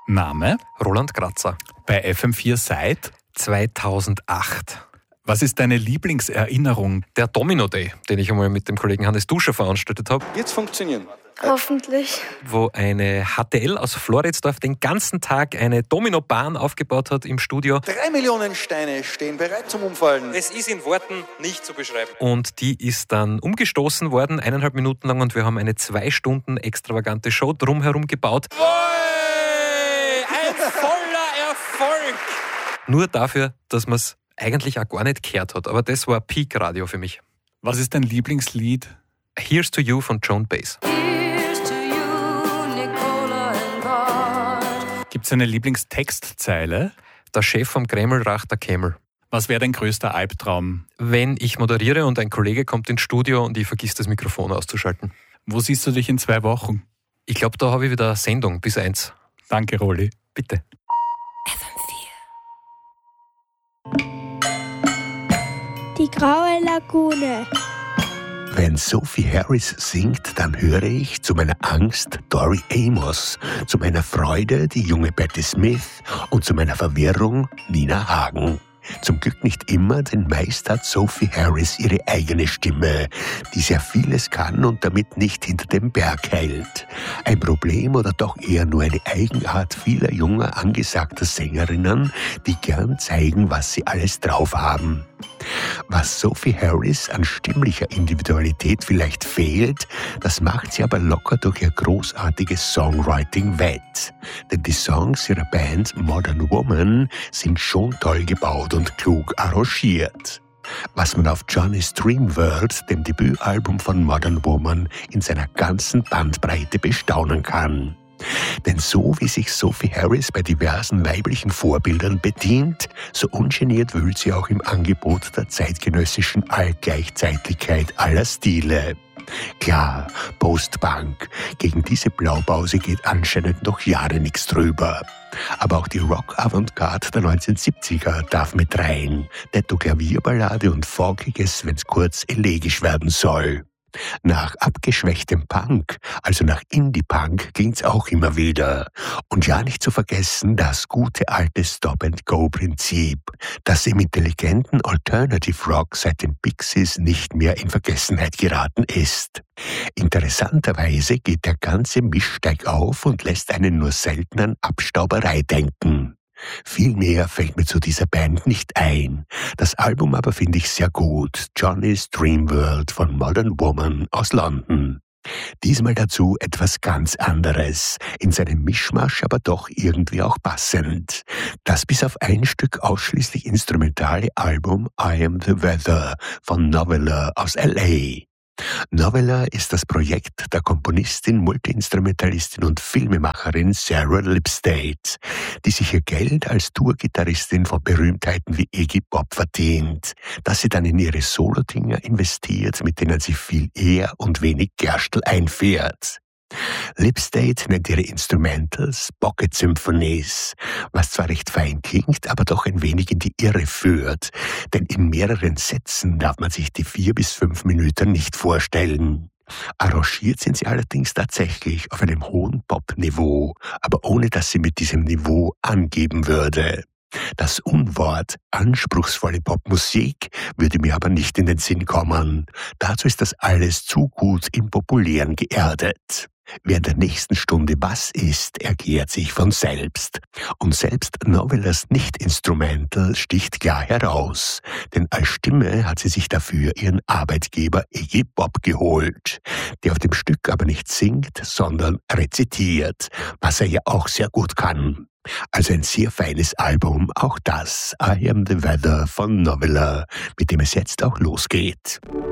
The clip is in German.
Name? Roland Kratzer. Bei FM4 seit? 2008. Was ist deine Lieblingserinnerung? Der Domino Day, den ich einmal mit dem Kollegen Hannes Duscher veranstaltet habe, Wird's funktionieren? Hoffentlich. wo eine HTL aus Floridsdorf den ganzen Tag eine Dominobahn aufgebaut hat im Studio. 3 Millionen Steine stehen bereit zum Umfallen. Es ist in Worten nicht zu beschreiben. Und die ist dann umgestoßen worden, 1,5 Minuten lang, und wir haben eine 2 Stunden extravagante Show drumherum gebaut. Ein voller Erfolg! Nur dafür, dass man es eigentlich auch gar nicht gehört hat. Aber das war Peak-Radio für mich. Was ist dein Lieblingslied? Here's to You von Joan Baez. Gibt es eine Lieblingstextzeile? Der Chef vom Kreml racht der Kämel. Was wäre dein größter Albtraum? Wenn ich moderiere und ein Kollege kommt ins Studio und ich vergiss das Mikrofon auszuschalten. Wo siehst du dich in 2 Wochen? Ich glaube, da habe ich wieder Sendung bis 1. Danke, Rolli. Bitte. Die graue Lagune. Wenn Sophie Harris singt, dann höre ich zu meiner Angst Tori Amos, zu meiner Freude die junge Patti Smith und zu meiner Verwirrung Nina Hagen. Zum Glück nicht immer, denn meist hat Sophie Harris ihre eigene Stimme, die sehr vieles kann und damit nicht hinter dem Berg hält. Ein Problem oder doch eher nur eine Eigenart vieler junger, angesagter Sängerinnen, die gern zeigen, was sie alles drauf haben. Was Sophie Harris an stimmlicher Individualität vielleicht fehlt, das macht sie aber locker durch ihr großartiges Songwriting wett. Denn die Songs ihrer Band Modern Woman sind schon toll gebaut und klug arrangiert. Was man auf Johnny's Dream World, dem Debütalbum von Modern Woman, in seiner ganzen Bandbreite bestaunen kann. Denn so wie sich Sophie Harris bei diversen weiblichen Vorbildern bedient, so ungeniert wühlt sie auch im Angebot der zeitgenössischen Allgleichzeitlichkeit aller Stile. Klar, Post-Punk, gegen diese Blaupause geht anscheinend noch Jahre nichts drüber. Aber auch die Rock-Avantgarde der 1970er darf mit rein. Detto-Klavierballade und Folkiges, wenn's kurz elegisch werden soll. Nach abgeschwächtem Punk, also nach Indie-Punk, klingt's auch immer wieder. Und ja, nicht zu vergessen das gute alte Stop-and-Go-Prinzip, das im intelligenten Alternative Rock seit den Pixies nicht mehr in Vergessenheit geraten ist. Interessanterweise geht der ganze Mischteig auf und lässt einen nur selten an Abstauberei denken. Viel mehr fällt mir zu dieser Band nicht ein. Das Album aber finde ich sehr gut. Johnny's Dream World von Modern Woman aus London. Diesmal dazu etwas ganz anderes, in seinem Mischmasch aber doch irgendwie auch passend. Das bis auf ein Stück ausschließlich instrumentale Album I Am the Weather von Novella aus L.A. Novella ist das Projekt der Komponistin, Multiinstrumentalistin und Filmemacherin Sarah Lipstate, die sich ihr Geld als Tourgitarristin von Berühmtheiten wie Iggy Pop verdient, das sie dann in ihre Solo-Dinger investiert, mit denen sie viel eher und wenig Gerstl einfährt. Lipstate nennt ihre Instrumentals Pocket Symphonies, was zwar recht fein klingt, aber doch ein wenig in die Irre führt, denn in mehreren Sätzen darf man sich die 4 bis 5 Minuten nicht vorstellen. Arrangiert sind sie allerdings tatsächlich auf einem hohen Pop-Niveau, aber ohne dass sie mit diesem Niveau angeben würde. Das Unwort anspruchsvolle Popmusik würde mir aber nicht in den Sinn kommen. Dazu ist das alles zu gut im Populären geerdet. Wer in der nächsten Stunde was ist, erklärt sich von selbst. Und selbst Novellas Nicht-Instrumental sticht klar heraus. Denn als Stimme hat sie sich dafür ihren Arbeitgeber Iggy Pop geholt, der auf dem Stück aber nicht singt, sondern rezitiert, was er ja auch sehr gut kann. Also ein sehr feines Album, auch das I Am the Weather von Novella, mit dem es jetzt auch losgeht.